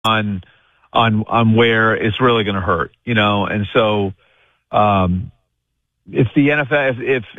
on where it's really going to hurt, and so if the NFL,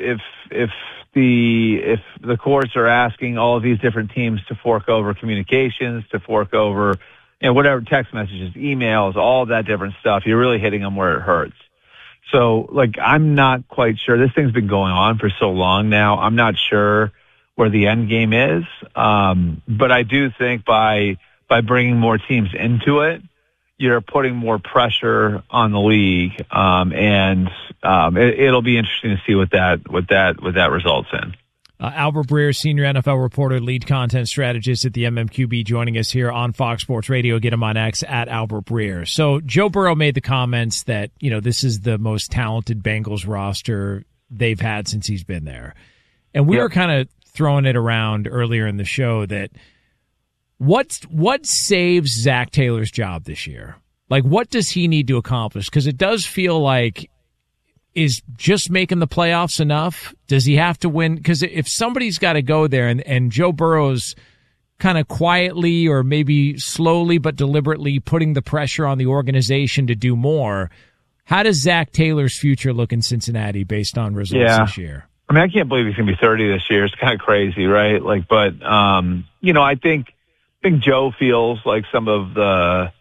if the courts are asking all of these different teams to fork over communications, to fork over, whatever, text messages, emails, all of that different stuff, you're really hitting them where it hurts. So, I'm not quite sure. This thing's been going on for so long now. I'm not sure where the end game is. But I do think by bringing more teams into it, you're putting more pressure on the league, and it'll be interesting to see what that results in. Albert Breer, senior NFL reporter, lead content strategist at the MMQB, joining us here on Fox Sports Radio. Get him on X at Albert Breer. So Joe Burrow made the comments that this is the most talented Bengals roster they've had since he's been there, and we were kind of throwing it around earlier in the show that. What saves Zach Taylor's job this year? What does he need to accomplish? Because it does feel like, is just making the playoffs enough? Does he have to win? Because if somebody's got to go there and Joe Burrow's kind of quietly or maybe slowly but deliberately putting the pressure on the organization to do more, how does Zach Taylor's future look in Cincinnati based on results this year? I mean, I can't believe he's going to be 30 this year. It's kind of crazy, right? I think Joe feels like some of the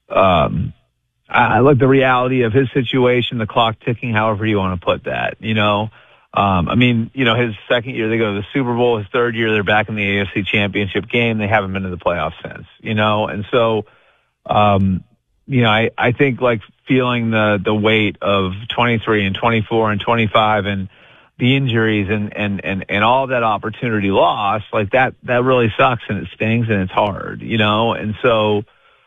the reality of his situation, the clock ticking, however you want to put that, his second year they go to the Super Bowl, his third year they're back in the AFC Championship game. They haven't been to the playoffs since, and so I think feeling the weight of 23 and 24 and 25 and the injuries and all that opportunity lost, that really sucks and it stings and it's hard, and so,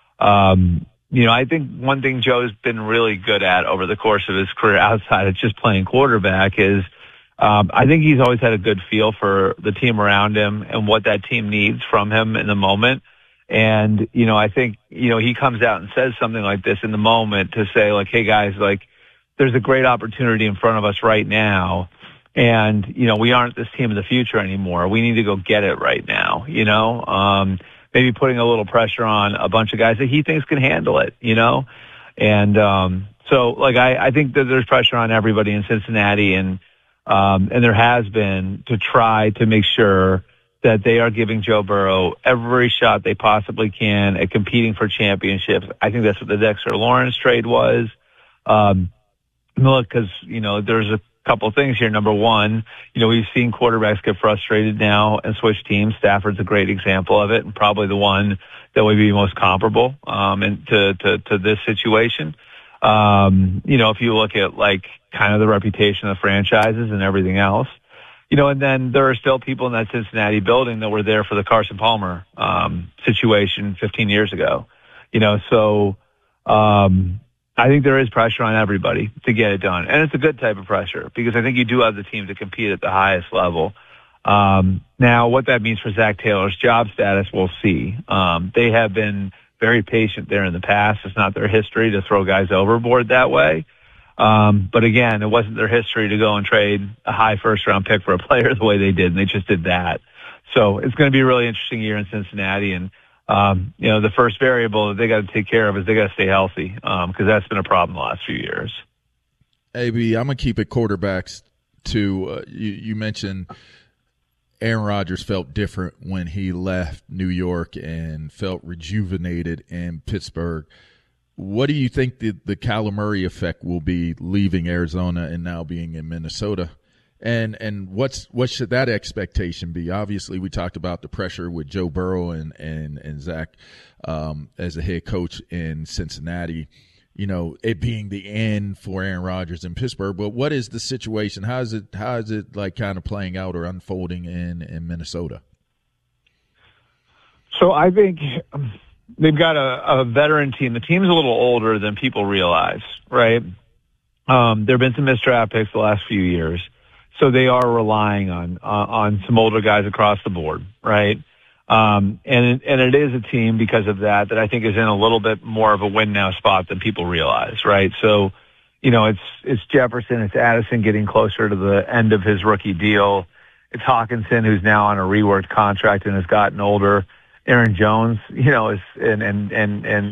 I think one thing Joe's been really good at over the course of his career outside of just playing quarterback is, I think he's always had a good feel for the team around him and what that team needs from him in the moment. And, I think, he comes out and says something like this in the moment to say hey guys, there's a great opportunity in front of us right now. And, we aren't this team of the future anymore. We need to go get it right now, maybe putting a little pressure on a bunch of guys that he thinks can handle it, And I think that there's pressure on everybody in Cincinnati and there has been to try to make sure that they are giving Joe Burrow every shot they possibly can at competing for championships. I think that's what the Dexter Lawrence trade was. Look, because, there's a couple of things here. Number one, we've seen quarterbacks get frustrated now and switch teams. Stafford's a great example of it and probably the one that would be most comparable to this situation. If you look at kind of the reputation of franchises and everything else, and then there are still people in that Cincinnati building that were there for the Carson Palmer situation 15 years ago. So I think there is pressure on everybody to get it done. And it's a good type of pressure because I think you do have the team to compete at the highest level. Now, what that means for Zach Taylor's job status, we'll see. They have been very patient there in the past. It's not their history to throw guys overboard that way. But again, it wasn't their history to go and trade a high first-round pick for a player the way they did, and they just did that. So it's going to be a really interesting year in Cincinnati, and the first variable that they got to take care of is they got to stay healthy because that's been a problem the last few years. AB, I'm going to keep it quarterbacks too. You mentioned Aaron Rodgers felt different when he left New York and felt rejuvenated in Pittsburgh. What do you think the Kyler Murray effect will be leaving Arizona and now being in Minnesota? And what should that expectation be? Obviously, we talked about the pressure with Joe Burrow and Zach as a head coach in Cincinnati, it being the end for Aaron Rodgers in Pittsburgh. But what is the situation? How is it kind of playing out or unfolding in Minnesota? So I think they've got a veteran team. The team's a little older than people realize, right? There have been some missed draft picks the last few years. So they are relying on some older guys across the board, right? And it is a team because of that I think is in a little bit more of a win now spot than people realize, right? So, it's Jefferson, it's Addison getting closer to the end of his rookie deal. It's Hawkinson, who's now on a reworked contract and has gotten older. Aaron Jones, is and